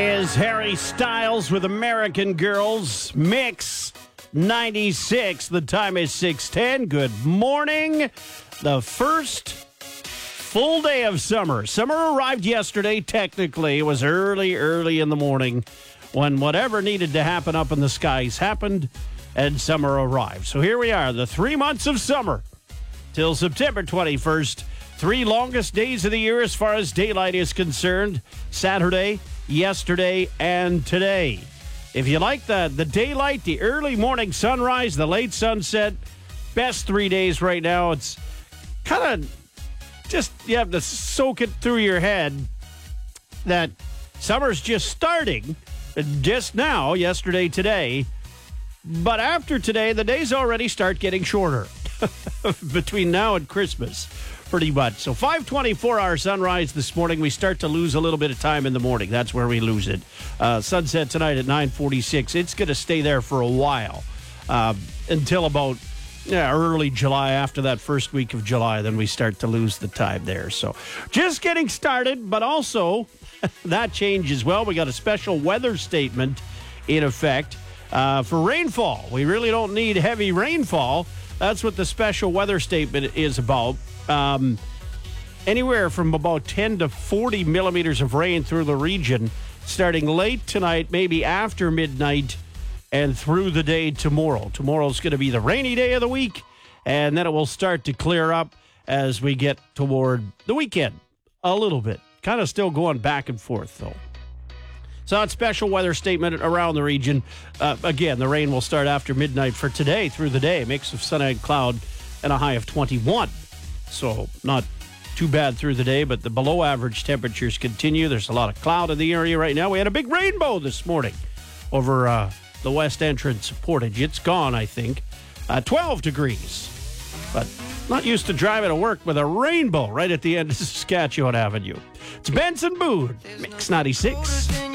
Is Harry Styles with American Girls Mix 96. The time is 6:10. Good morning. The first full day of summer. Summer arrived yesterday, technically. It was early in the morning when whatever needed to happen up in the skies happened and summer arrived. So here we are, the 3 months of summer till September 21st. 3 longest days of the year as far as daylight is concerned. Saturday, yesterday, and today. If you like the daylight, the early morning sunrise, the late sunset, best 3 days right now. It's kind of just, you have to soak it through your head that summer's just starting just now, yesterday, today. But after today, the days already start getting shorter between now and Christmas. Pretty much. So 5:24-hour sunrise this morning. We start to lose a little bit of time in the morning. That's where we lose it. Sunset tonight at 9:46. It's going to stay there for a while until about early July. After that first week of July, then we start to lose the time there. So just getting started, but also that change as well. We got a special weather statement in effect for rainfall. We really don't need heavy rainfall. That's what the special weather statement is about. Anywhere from about 10 to 40 millimeters of rain through the region starting late tonight, maybe after midnight, and through the day tomorrow. Tomorrow's going to be the rainy day of the week, and then it will start to clear up as we get toward the weekend a little bit. Kind of still going back and forth, though. So that special weather statement around the region. Again, the rain will start after midnight for today through the day. Mix of sun and cloud and a high of 21. So not too bad through the day, but the below average temperatures continue. There's a lot of cloud in the area right now. We had a big rainbow this morning over the west entrance of Portage. It's gone, I think. 12 degrees. But not used to driving to work with a rainbow right at the end of Saskatchewan Avenue. It's Benson Boone, Mix 96.